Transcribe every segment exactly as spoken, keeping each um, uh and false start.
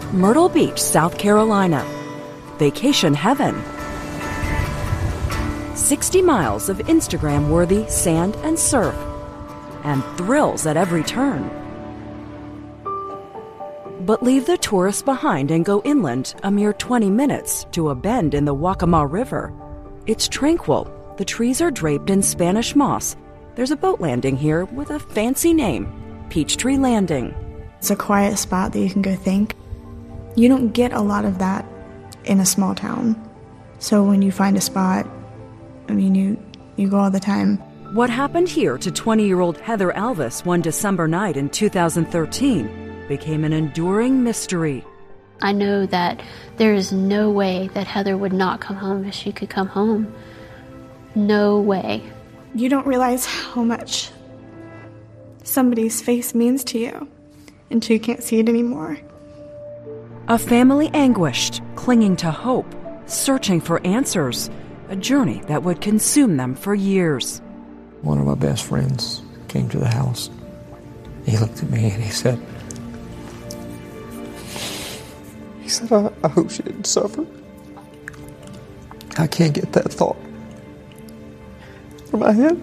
Myrtle Beach, South Carolina. Vacation heaven. sixty miles of Instagram-worthy sand and surf. And thrills at every turn. But leave the tourists behind and go inland a mere twenty minutes to a bend in the Waccamaw River. It's tranquil. The trees are draped in Spanish moss. There's a boat landing here with a fancy name, Peachtree Landing. It's a quiet spot that you can go think. You don't get a lot of that in a small town. So when you find a spot, I mean, you, you go all the time. What happened here to twenty-year-old Heather Alvis one December night in two thousand thirteen became an enduring mystery. I know that there is no way that Heather would not come home if she could come home. No way. You don't realize how much somebody's face means to you until you can't see it anymore. A family anguished, clinging to hope, searching for answers, a journey that would consume them for years. One of my best friends came to the house. He looked at me and he said, he said, I, I hope she didn't suffer. I can't get that thought from my head.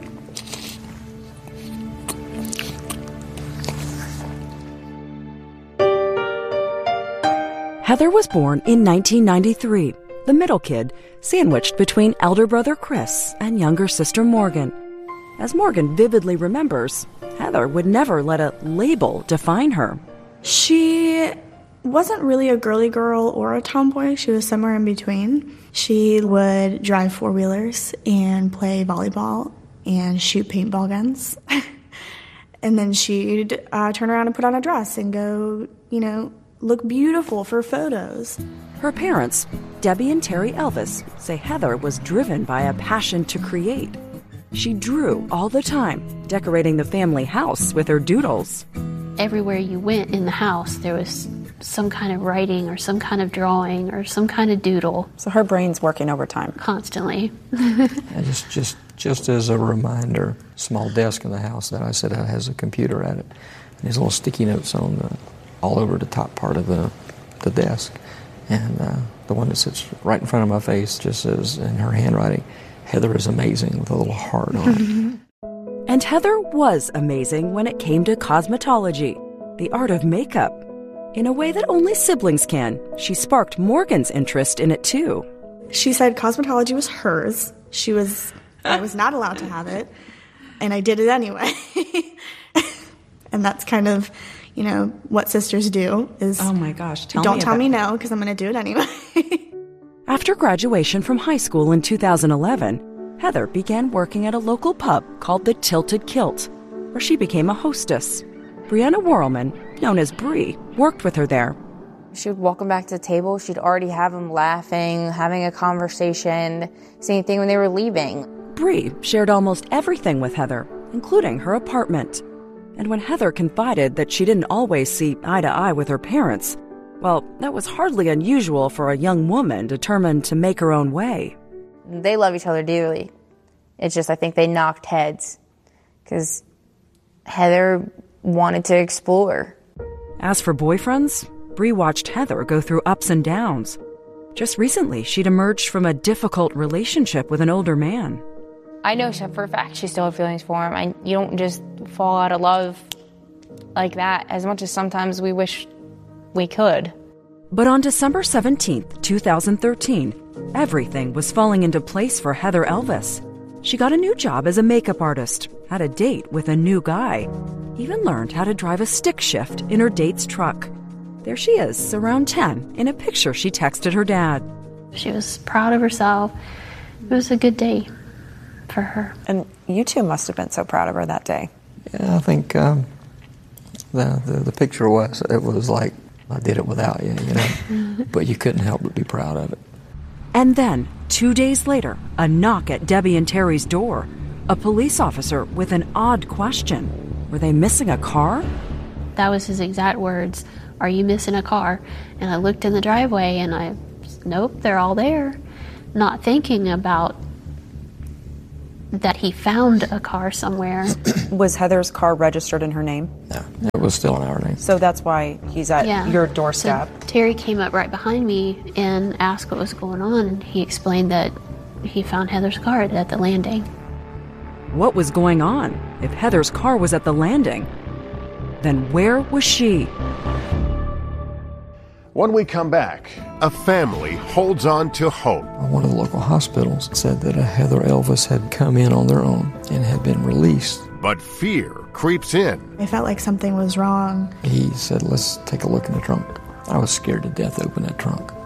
Heather was born in nineteen ninety-three, the middle kid, sandwiched between elder brother Chris and younger sister Morgan. As Morgan vividly remembers, Heather would never let a label define her. She wasn't really a girly girl or a tomboy. She was somewhere in between. She would drive four-wheelers and play volleyball and shoot paintball guns. And then she'd uh, turn around and put on a dress and go, you know, look beautiful for photos. Her parents, Debbie and Terry Elvis, say Heather was driven by a passion to create. She drew all the time, decorating the family house with her doodles. Everywhere you went in the house, there was some kind of writing or some kind of drawing or some kind of doodle. So her brain's working overtime. Constantly. And just, just, just as a reminder, small desk in the house that I said has a computer at it. And there's little sticky notes on the, all over the top part of the, the desk. And uh, the one that sits right in front of my face just says in her handwriting, Heather is amazing, with a little heart on it. And Heather was amazing when it came to cosmetology, the art of makeup. In a way that only siblings can, she sparked Morgan's interest in it too. She said cosmetology was hers. She was, I was not allowed to have it, and I did it anyway. And that's kind of, you know, what sisters do is... Oh my gosh, tell don't me tell about me no, because I'm going to do it anyway. After graduation from high school in two thousand eleven, Heather began working at a local pub called the Tilted Kilt, where she became a hostess. Brianna Worrelman, known as Bree, worked with her there. She would welcome back to the table. She'd already have them laughing, having a conversation. Same thing when they were leaving. Bree shared almost everything with Heather, including her apartment. And when Heather confided that she didn't always see eye to eye with her parents, well, that was hardly unusual for a young woman determined to make her own way. They love each other dearly. It's just I think they knocked heads because Heather wanted to explore. As for boyfriends, Bree watched Heather go through ups and downs. Just recently, she'd emerged from a difficult relationship with an older man. I know for a fact she still had feelings for him. I, you don't just fall out of love like that, as much as sometimes we wish we could. But on December seventeenth, two thousand thirteen, everything was falling into place for Heather Elvis. She got a new job as a makeup artist, had a date with a new guy, even learned how to drive a stick shift in her date's truck. There she is, around ten, in a picture she texted her dad. She was proud of herself. It was a good day for her. And you two must have been so proud of her that day. Yeah, I think um, the, the the picture was, it was like, I did it without you, you know, but you couldn't help but be proud of it. And then, two days later, a knock at Debbie and Terry's door. A police officer with an odd question. Were they missing a car? That was his exact words. Are you missing a car? And I looked in the driveway and I, nope, they're all there. Not thinking about that he found a car somewhere. Was Heather's car registered in her name? No, it was still in our name. So that's why he's at Yeah. your doorstep. So Terry came up right behind me and asked what was going on, and he explained that he found Heather's car at the landing. What was going on? If Heather's car was at the landing, then where was she? When we come back, a family holds on to hope. One of the local hospitals said that a Heather Elvis had come in on their own and had been released. But fear creeps in. I felt like something was wrong. He said, let's take a look in the trunk. I was scared to death to open that trunk.